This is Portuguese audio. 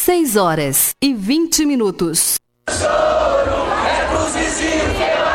6 horas e 20 minutos. Choro é pros vizinhos.